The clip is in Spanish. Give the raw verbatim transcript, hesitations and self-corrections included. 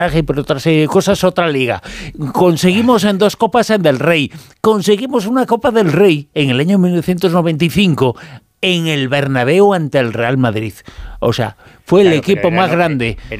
por otra serie de cosas, otra liga. Conseguimos en dos copas en del Rey. Conseguimos una Copa del Rey en el año mil novecientos noventa y cinco en el Bernabéu ante el Real Madrid. O sea, fue el Claro, equipo pero era más no- grande. En